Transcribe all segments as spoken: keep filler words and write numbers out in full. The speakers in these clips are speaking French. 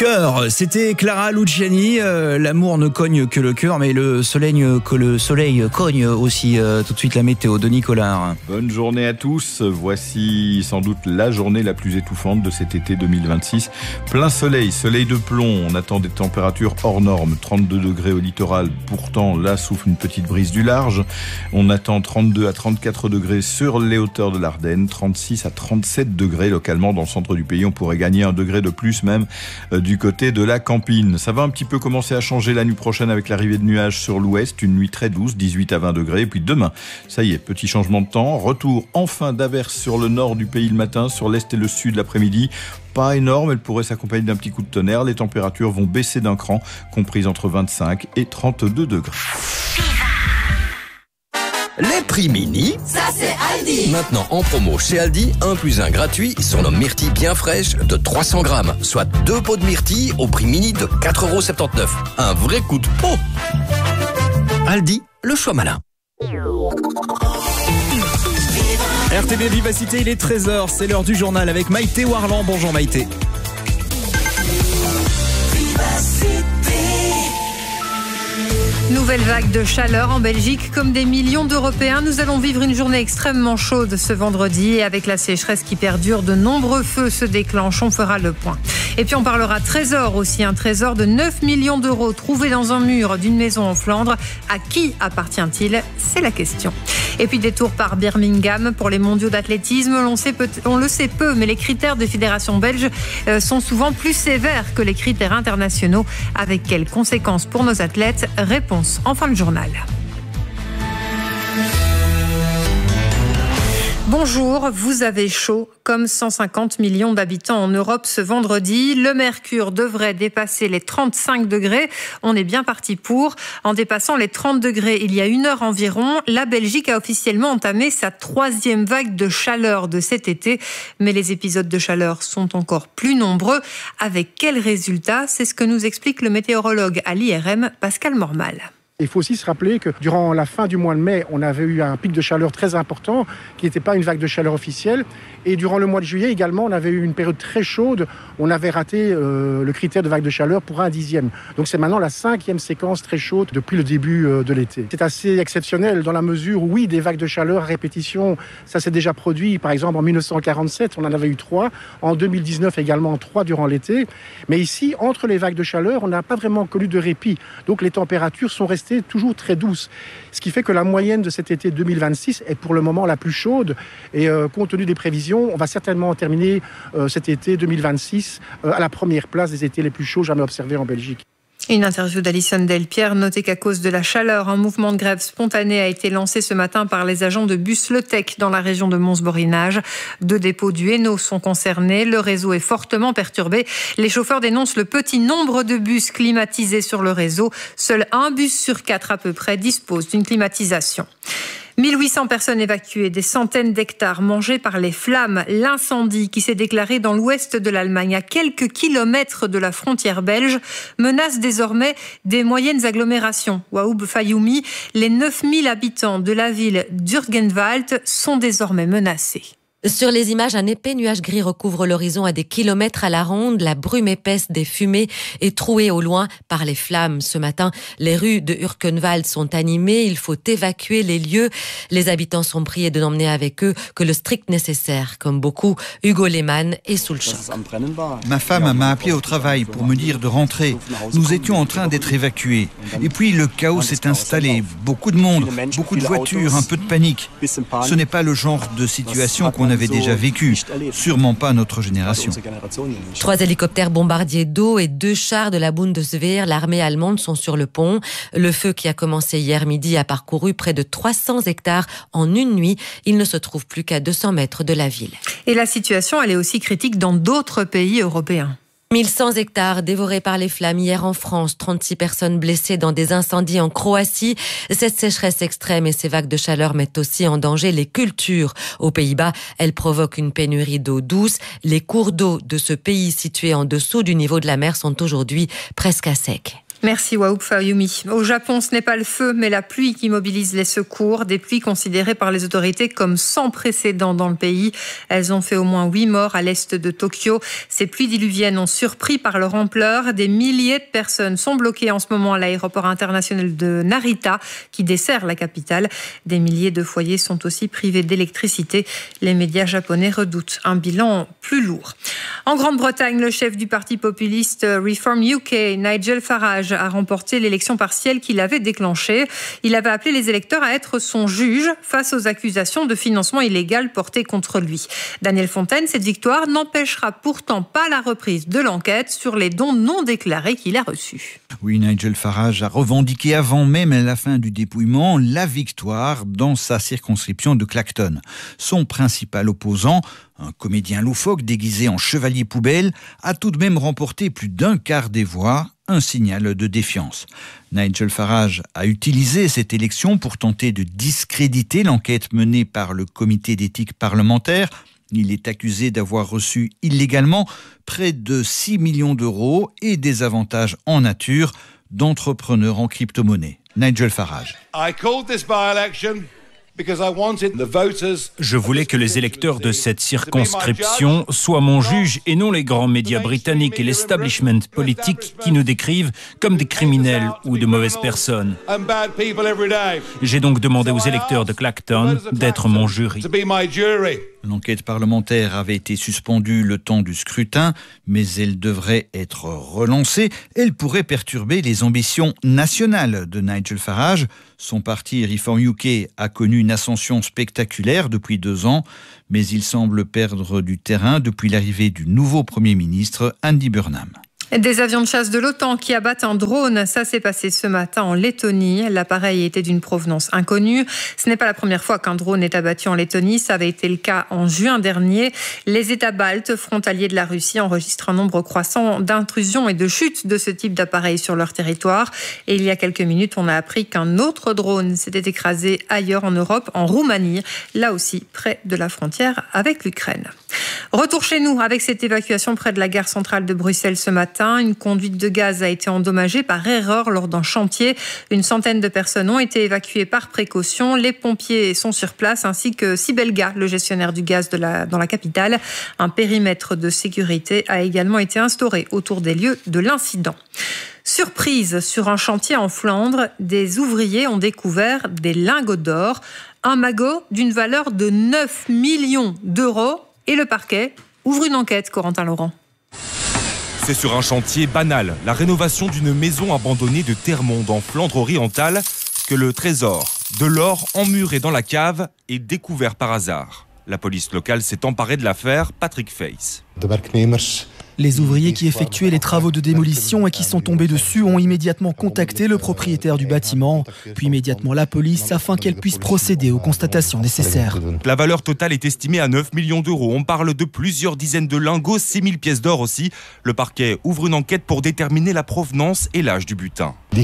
cœur. C'était Clara Luciani. Euh, l'amour ne cogne que le cœur, mais le soleil, que le soleil cogne aussi. Euh, tout de suite la météo de Nicolas. Bonne journée à tous. Voici sans doute la journée la plus étouffante de cet été deux mille vingt-six. Plein soleil, soleil de plomb. On attend des températures hors normes. trente-deux degrés au littoral. Pourtant, là souffle une petite brise du large. On attend trente-deux à trente-quatre degrés sur les hauteurs de l'Ardenne. trente-six à trente-sept degrés localement dans le centre du pays. On pourrait gagner un degré de plus même euh, du côté de la Campine. Ça va un petit peu commencer à changer la nuit prochaine avec l'arrivée de nuages sur l'ouest. Une nuit très douce, dix-huit à vingt degrés. Et puis demain, ça y est, petit changement de temps. Retour enfin d'averses sur le nord du pays le matin, sur l'est et le sud l'après-midi. Pas énorme, elle pourrait s'accompagner d'un petit coup de tonnerre. Les températures vont baisser d'un cran, comprises entre vingt-cinq et trente-deux degrés. Les prix mini, ça c'est Aldi. Maintenant en promo chez Aldi, un plus un gratuit sur nos myrtilles bien fraîches de trois cents grammes, soit deux pots de myrtilles au prix mini de quatre euros soixante-dix-neuf. Un vrai coup de pot. Aldi, le choix malin. R T B Vivacité, il est treize heures, c'est l'heure du journal avec Maïté Warland. Bonjour Maïté. Nouvelle vague de chaleur en Belgique. Comme des millions d'Européens, nous allons vivre une journée extrêmement chaude ce vendredi. Et avec la sécheresse qui perdure, de nombreux feux se déclenchent. On fera le point. Et puis on parlera trésor aussi. Un trésor de neuf millions d'euros trouvé dans un mur d'une maison en Flandre. À qui appartient-il? C'est la question. Et puis détour par Birmingham pour les mondiaux d'athlétisme. On, sait peu, on le sait peu, mais les critères de fédération belge sont souvent plus sévères que les critères internationaux. Avec quelles conséquences pour nos athlètes? Réponse en fin de journal. Bonjour, vous avez chaud comme cent cinquante millions d'habitants en Europe ce vendredi. Le mercure devrait dépasser les trente-cinq degrés. On est bien parti pour. En dépassant les trente degrés il y a une heure environ, la Belgique a officiellement entamé sa troisième vague de chaleur de cet été. Mais les épisodes de chaleur sont encore plus nombreux. Avec quels résultats? C'est ce que nous explique le météorologue à l'I R M, Pascal Mormal. Il faut aussi se rappeler que durant la fin du mois de mai, on avait eu un pic de chaleur très important, qui n'était pas une vague de chaleur officielle. Et durant le mois de juillet également, on avait eu une période très chaude. On avait raté euh, le critère de vague de chaleur pour un dixième. Donc c'est maintenant la cinquième séquence très chaude depuis le début euh, de l'été. C'est assez exceptionnel dans la mesure où, oui, des vagues de chaleur à répétition, ça s'est déjà produit. Par exemple, en dix-neuf cent quarante-sept, on en avait eu trois. En deux mille dix-neuf également, trois durant l'été. Mais ici, entre les vagues de chaleur, on n'a pas vraiment connu de répit. Donc les températures sont restées toujours très douce. Ce qui fait que la moyenne de cet été deux mille vingt-six est pour le moment la plus chaude. Et euh, compte tenu des prévisions, on va certainement terminer euh, cet été deux mille vingt-six euh, à la première place des étés les plus chauds jamais observés en Belgique. Une interview d'Alison Delpierre. Notez qu'à cause de la chaleur, un mouvement de grève spontané a été lancé ce matin par les agents de bus Le Tech dans la région de Mons-Borinage. Deux dépôts du Hainaut sont concernés. Le réseau est fortement perturbé. Les chauffeurs dénoncent le petit nombre de bus climatisés sur le réseau. Seul un bus sur quatre à peu près dispose d'une climatisation. mille huit cents personnes évacuées, des centaines d'hectares mangés par les flammes. L'incendie qui s'est déclaré dans l'ouest de l'Allemagne, à quelques kilomètres de la frontière belge, menace désormais des moyennes agglomérations. Waoub-Fayoumi, les neuf mille habitants de la ville d'Urgenwald sont désormais menacés. Sur les images, un épais nuage gris recouvre l'horizon à des kilomètres à la ronde. La brume épaisse des fumées est trouée au loin par les flammes. Ce matin, les rues de Urkenwald sont animées. Il faut évacuer les lieux. Les habitants sont priés de n'emmener avec eux que le strict nécessaire. Comme beaucoup, Hugo Lehmann est sous le choc. Ma femme m'a appelé au travail pour me dire de rentrer. Nous étions en train d'être évacués. Et puis le chaos s'est installé. Beaucoup de monde, beaucoup de voitures, un peu de panique. Ce n'est pas le genre de situation qu'on avait déjà vécu, sûrement pas notre génération. Trois hélicoptères bombardiers d'eau et deux chars de la Bundeswehr, l'armée allemande, sont sur le pont. Le feu qui a commencé hier midi a parcouru près de trois cents hectares en une nuit. Il ne se trouve plus qu'à deux cents mètres de la ville. Et la situation, elle est aussi critique dans d'autres pays européens. mille cent hectares dévorés par les flammes hier en France, trente-six personnes blessées dans des incendies en Croatie. Cette sécheresse extrême et ces vagues de chaleur mettent aussi en danger les cultures. Aux Pays-Bas, elles provoquent une pénurie d'eau douce. Les cours d'eau de ce pays situé en dessous du niveau de la mer sont aujourd'hui presque à sec. Merci Waoup Fayoumi. Au Japon, ce n'est pas le feu, mais la pluie qui mobilise les secours. Des pluies considérées par les autorités comme sans précédent dans le pays. Elles ont fait au moins huit morts à l'est de Tokyo. Ces pluies diluviennes ont surpris par leur ampleur. Des milliers de personnes sont bloquées en ce moment à l'aéroport international de Narita, qui dessert la capitale. Des milliers de foyers sont aussi privés d'électricité. Les médias japonais redoutent un bilan plus lourd. En Grande-Bretagne, le chef du parti populiste Reform U K, Nigel Farage, a remporté l'élection partielle qu'il avait déclenchée. Il avait appelé les électeurs à être son juge face aux accusations de financement illégal portées contre lui. Daniel Fontaine, cette victoire n'empêchera pourtant pas la reprise de l'enquête sur les dons non déclarés qu'il a reçus. Oui, Nigel Farage a revendiqué avant même la fin du dépouillement la victoire dans sa circonscription de Clacton. Son principal opposant, un comédien loufoque déguisé en chevalier poubelle, a tout de même remporté plus d'un quart des voix, un signal de défiance. Nigel Farage a utilisé cette élection pour tenter de discréditer l'enquête menée par le comité d'éthique parlementaire. Il est accusé d'avoir reçu illégalement près de six millions d'euros et des avantages en nature d'entrepreneurs en crypto-monnaie. Nigel Farage. I called this by-election because I wanted the voters. Je voulais que les électeurs de cette circonscription soient mon juge et non les grands médias britanniques et l'establishment politique qui nous décrivent comme des criminels ou de mauvaises personnes. J'ai donc demandé aux électeurs de Clacton d'être mon jury. L'enquête parlementaire avait été suspendue le temps du scrutin, mais elle devrait être relancée. Elle pourrait perturber les ambitions nationales de Nigel Farage. Son parti Reform U K a connu une ascension spectaculaire depuis deux ans, mais il semble perdre du terrain depuis l'arrivée du nouveau Premier ministre, Andy Burnham. Des avions de chasse de l'OTAN qui abattent un drone, ça s'est passé ce matin en Lettonie. L'appareil était d'une provenance inconnue. Ce n'est pas la première fois qu'un drone est abattu en Lettonie. Ça avait été le cas en juin dernier. Les États baltes, frontaliers de la Russie, enregistrent un nombre croissant d'intrusions et de chutes de ce type d'appareil sur leur territoire. Et il y a quelques minutes, on a appris qu'un autre drone s'était écrasé ailleurs en Europe, en Roumanie, là aussi près de la frontière avec l'Ukraine. Retour chez nous avec cette évacuation près de la gare centrale de Bruxelles ce matin. Une conduite de gaz a été endommagée par erreur lors d'un chantier. Une centaine de personnes ont été évacuées par précaution. Les pompiers sont sur place, ainsi que Sibelga, le gestionnaire du gaz de la, dans la capitale. Un périmètre de sécurité a également été instauré autour des lieux de l'incident. Surprise, sur un chantier en Flandre, des ouvriers ont découvert des lingots d'or. Un magot d'une valeur de neuf millions d'euros. Et le parquet ouvre une enquête, Corentin Laurent. C'est sur un chantier banal, la rénovation d'une maison abandonnée de Termonde en Flandre orientale, que le trésor de l'or emmuré dans la cave est découvert par hasard. La police locale s'est emparée de l'affaire. Patrick Face. Les ouvriers qui effectuaient les travaux de démolition et qui sont tombés dessus ont immédiatement contacté le propriétaire du bâtiment, puis immédiatement la police afin qu'elle puisse procéder aux constatations nécessaires. La valeur totale est estimée à neuf millions d'euros. On parle de plusieurs dizaines de lingots, six mille pièces d'or aussi. Le parquet ouvre une enquête pour déterminer la provenance et l'âge du butin. Ils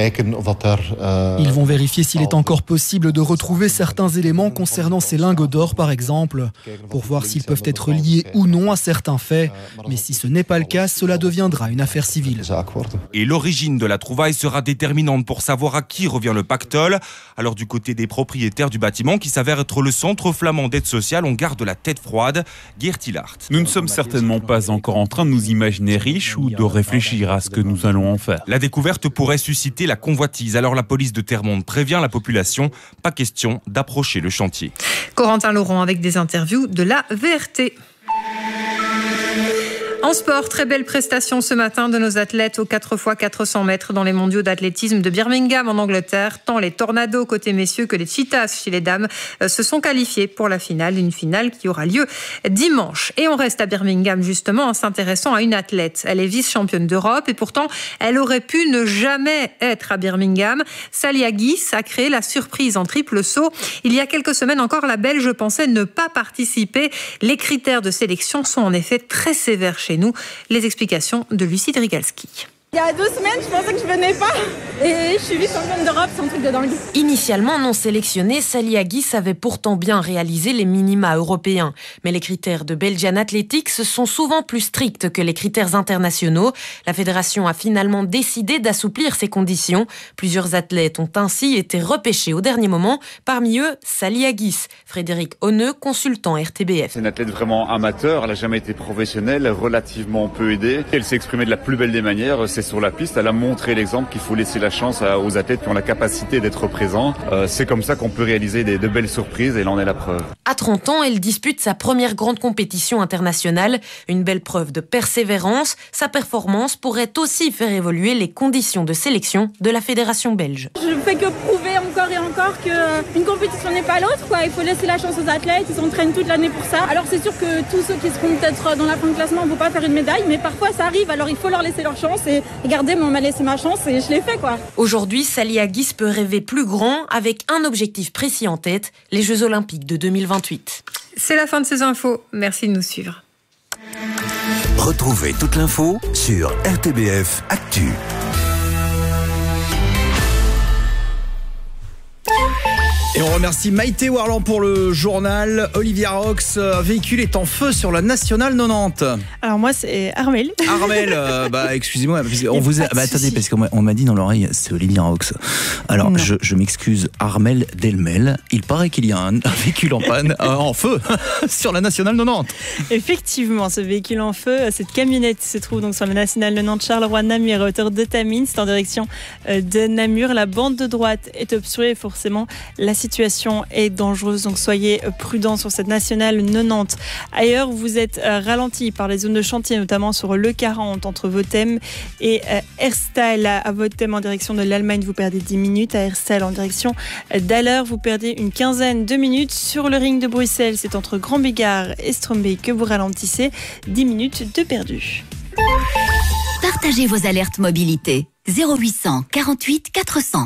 vont vérifier s'il est encore possible de retrouver certains éléments concernant ces lingots d'or, par exemple, pour voir s'ils peuvent être liés ou non à certains faits. Mais si ce n'est pas le cas, cela deviendra une affaire civile. Et l'origine de la trouvaille sera déterminante pour savoir à qui revient le pactole. Alors du côté des propriétaires du bâtiment, qui s'avère être le centre flamand d'aide sociale, on garde la tête froide. Geert Hillard. Nous ne sommes certainement pas encore en train de nous imaginer riches ou de réfléchir à ce que nous allons en faire. La découverte pourrait susciter la convoitise. Alors la police de Termonde prévient la population, pas question d'approcher le chantier. Corentin Laurent avec des interviews de la V R T. En sport, très belle prestation ce matin de nos athlètes aux quatre fois quatre cents mètres dans les mondiaux d'athlétisme de Birmingham en Angleterre. Tant les Tornados côté messieurs que les Cheetahs chez les dames se sont qualifiés pour la finale, une finale qui aura lieu dimanche. Et on reste à Birmingham justement en s'intéressant à une athlète. Elle est vice-championne d'Europe et pourtant elle aurait pu ne jamais être à Birmingham. Salia Guis a créé la surprise en triple saut. Il y a quelques semaines encore, la Belge pensait ne pas participer. Les critères de sélection sont en effet très sévères chez nous. Les explications de Lucie Drigalski. Il y a deux semaines, je pensais que je venais pas. Et je suis vice-championne d'Europe, c'est un truc de dingue. Initialement non sélectionnée, Sally Agiss avait pourtant bien réalisé les minima européens. Mais les critères de Belgian Athletics sont souvent plus stricts que les critères internationaux. La fédération a finalement décidé d'assouplir ces conditions. Plusieurs athlètes ont ainsi été repêchés au dernier moment. Parmi eux, Sally Agiss. Frédéric Honneux, consultant R T B F. C'est une athlète vraiment amateur, elle n'a jamais été professionnelle, relativement peu aidée. Elle s'est exprimée de la plus belle des manières, c'est sur la piste. Elle a montré l'exemple qu'il faut laisser la chance aux athlètes qui ont la capacité d'être présents. Euh, c'est comme ça qu'on peut réaliser des, de belles surprises et elle en est la preuve. À trente ans, elle dispute sa première grande compétition internationale. Une belle preuve de persévérance. Sa performance pourrait aussi faire évoluer les conditions de sélection de la fédération belge. Je ne fais que prouver encore et encore qu'une compétition n'est pas l'autre, quoi. Il faut laisser la chance aux athlètes, ils s'entraînent toute l'année pour ça. Alors c'est sûr que tous ceux qui seront peut-être dans la fin de classement ne vont pas faire une médaille, mais parfois ça arrive, alors il faut leur laisser leur chance. Et regardez, on m'a laissé ma chance et je l'ai fait, quoi. Aujourd'hui, Sally Agiss peut rêver plus grand avec un objectif précis en tête, les Jeux Olympiques de deux mille vingt-huit. C'est la fin de ces infos. Merci de nous suivre. Retrouvez toute l'info sur R T B F Actu. Et on remercie Maïté Warland pour le journal. Olivia Rox, un véhicule est en feu sur la Nationale quatre-vingt-dix. Alors moi c'est Armel. Armel, euh, bah excusez-moi, on vous a... bah, attendez parce qu'on m'a, on m'a dit dans l'oreille c'est Olivia Rox. Alors non. je, je m'excuse, Armel Delmel. Il paraît qu'il y a un, un véhicule en panne, euh, en feu sur la Nationale quatre-vingt-dix. Effectivement, ce véhicule en feu, cette camionnette se trouve donc sur la Nationale quatre-vingt-dix Charleroi-Namur à hauteur de Tamines, c'est en direction de Namur. La bande de droite est obstruée et forcément la situation est dangereuse, donc soyez prudents sur cette Nationale quatre-vingt-dix. Ailleurs, vous êtes ralenti par les zones de chantier, notamment sur l'E quarante entre Votem et Herstal. À Votem en direction de l'Allemagne, vous perdez dix minutes. À Herstal en direction d'Haller, vous perdez une quinzaine de minutes. Sur le ring de Bruxelles, c'est entre Grand Bigard et Strombeek que vous ralentissez. dix minutes de perdu. Partagez vos alertes mobilité. zéro huit cent quarante-huit quatre cents.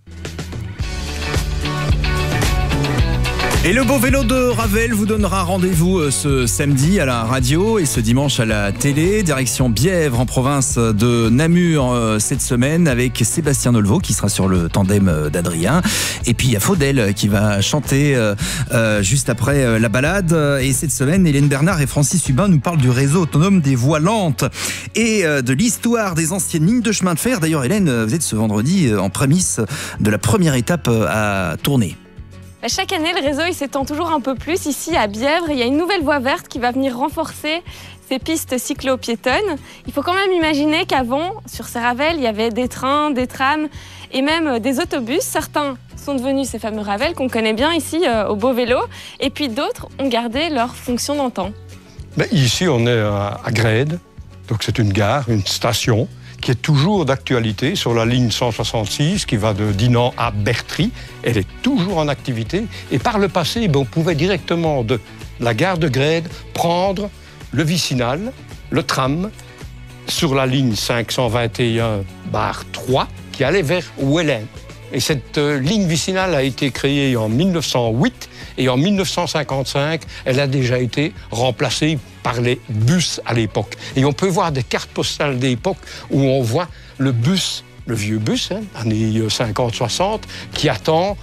Et le beau vélo de Ravel vous donnera rendez-vous ce samedi à la radio et ce dimanche à la télé. Direction Bièvre en province de Namur cette semaine avec Sébastien Nolvo qui sera sur le tandem d'Adrien. Et puis il y a Faudel qui va chanter euh, juste après la balade. Et cette semaine, Hélène Bernard et Francis Hubin nous parlent du réseau autonome des voies lentes et de l'histoire des anciennes lignes de chemin de fer. D'ailleurs, Hélène, vous êtes ce vendredi en prémisse de la première étape à tourner. Chaque année, le réseau il s'étend toujours un peu plus. Ici, à Bièvre, il y a une nouvelle voie verte qui va venir renforcer ces pistes cyclo-piétonnes. Il faut quand même imaginer qu'avant, sur ces ravels, il y avait des trains, des trams et même des autobus. Certains sont devenus ces fameux ravels qu'on connaît bien ici euh, au Beau Vélo. Et puis d'autres ont gardé leur fonction d'antan. Ben, ici, on est à, à Grède. Donc c'est une gare, une station qui est toujours d'actualité sur la ligne cent soixante-six qui va de Dinan à Bertry. Elle est toujours en activité. Et par le passé, ben, on pouvait directement de la gare de Grède prendre le vicinal, le tram, sur la ligne cinq cent vingt et un trois qui allait vers Ouellen. Et cette euh, ligne vicinale a été créée en mille neuf cent huit et en mille neuf cent cinquante-cinq, elle a déjà été remplacée par les bus à l'époque. Et on peut voir des cartes postales d'époque où on voit le bus, le vieux bus, hein, années cinquante soixante, qui attend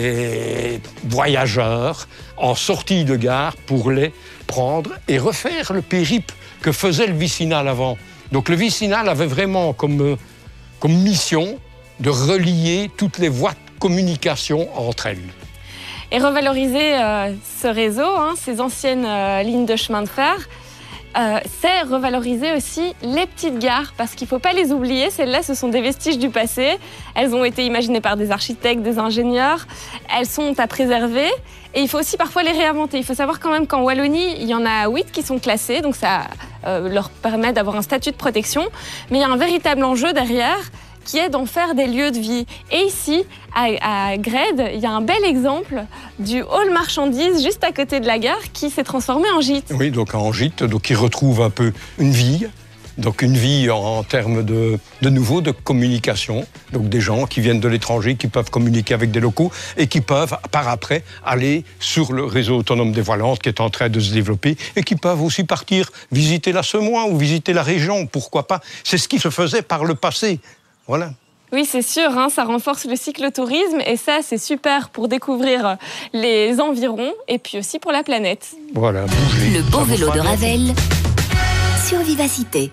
les voyageurs en sortie de gare pour les prendre et refaire le périple que faisait le vicinal avant. Donc le vicinal avait vraiment comme, comme mission de relier toutes les voies de communication entre elles. Et revaloriser euh, ce réseau, hein, ces anciennes euh, lignes de chemin de fer, euh, c'est revaloriser aussi les petites gares, parce qu'il ne faut pas les oublier, celles-là, ce sont des vestiges du passé. Elles ont été imaginées par des architectes, des ingénieurs, elles sont à préserver, et il faut aussi parfois les réinventer. Il faut savoir quand même qu'en Wallonie, il y en a huit qui sont classées, donc ça euh, leur permet d'avoir un statut de protection, mais il y a un véritable enjeu derrière, qui est d'en faire des lieux de vie. Et ici, à, à Grède, il y a un bel exemple du hall marchandises juste à côté de la gare qui s'est transformé en gîte. Oui, donc en gîte, donc qui retrouve un peu une vie, Donc une vie en termes de, de nouveau de communication. Donc des gens qui viennent de l'étranger, qui peuvent communiquer avec des locaux et qui peuvent par après aller sur le réseau autonome des voies lentes qui est en train de se développer et qui peuvent aussi partir visiter la Semois ou visiter la région, pourquoi pas. C'est ce qui se faisait par le passé. Voilà. Oui, c'est sûr, hein, ça renforce le cyclotourisme et ça, c'est super pour découvrir les environs et puis aussi pour la planète. Voilà, bouger. Le beau vélo de Ravel sur Vivacité.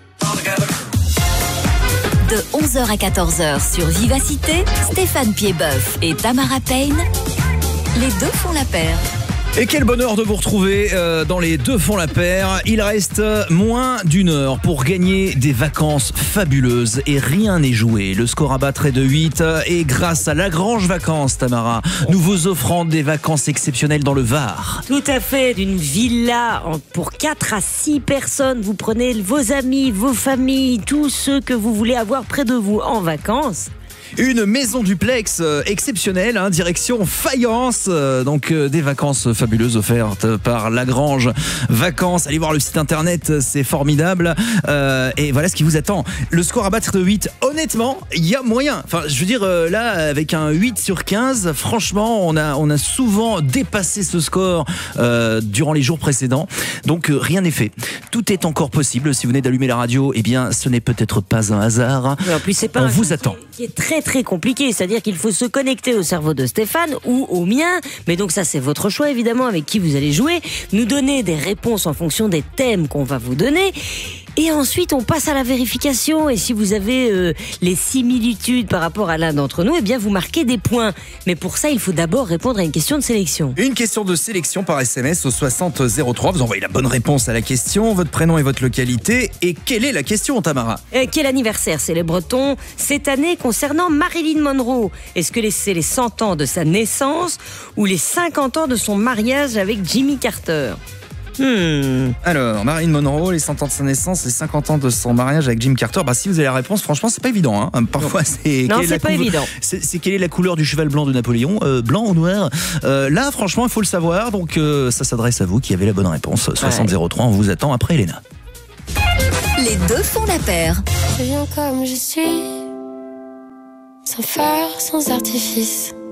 De onze heures à quatorze heures sur Vivacité, Stéphane Piedboeuf et Tamara Payne, les deux font la paire. Et quel bonheur de vous retrouver euh, dans les deux font la paire. Il reste moins d'une heure pour gagner des vacances fabuleuses et rien n'est joué. Le score à battre est de huit et grâce à Lagrange Vacances, Tamara, nous vous offrons des vacances exceptionnelles dans le Var. Tout à fait, d'une villa pour quatre à six personnes. Vous prenez vos amis, vos familles, tous ceux que vous voulez avoir près de vous en vacances. Une maison duplex euh, exceptionnelle, hein, direction Fayence, euh, donc euh, des vacances fabuleuses offertes par Lagrange Vacances. Allez voir le site internet, c'est formidable. Euh, et voilà ce qui vous attend. Le score à battre de huit, honnêtement, il y a moyen. Enfin, je veux dire, euh, là, avec un huit sur quinze, franchement, on a, on a souvent dépassé ce score euh, durant les jours précédents. Donc, euh, rien n'est fait. Tout est encore possible. Si vous venez d'allumer la radio, eh bien, ce n'est peut-être pas un hasard. En plus, c'est pas on un vous attend. Qui est très très compliqué, c'est-à-dire qu'il faut se connecter au cerveau de Stéphane ou au mien, mais donc ça c'est votre choix évidemment avec qui vous allez jouer, nous donner des réponses en fonction des thèmes qu'on va vous donner. Et ensuite, on passe à la vérification. Et si vous avez euh, les similitudes par rapport à l'un d'entre nous, eh bien, vous marquez des points. Mais pour ça, il faut d'abord répondre à une question de sélection. Une question de sélection par S M S au soixante zéro trois. Vous envoyez la bonne réponse à la question, votre prénom et votre localité. Et quelle est la question, Tamara ? euh, Quel anniversaire célèbre-t-on cette année concernant Marilyn Monroe ? Est-ce que c'est les cent ans de sa naissance ou les cinquante ans de son mariage avec Jimmy Carter ? Hmm. Alors, Marilyn Monroe, les cent ans de sa naissance, les cinquante ans de son mariage avec Jim Carter. Bah, si vous avez la réponse, franchement, c'est pas évident. Hein. Parfois, c'est. Non, c'est pas couve... évident. C'est, c'est quelle est la couleur du cheval blanc de Napoléon, euh, blanc ou noir. Euh, là, franchement, il faut le savoir. Donc, euh, ça s'adresse à vous qui avez la bonne réponse. soixante zéro trois, on vous attend après Elena. Les deux font la paire. Je viens comme je suis, sans phare, sans artifice.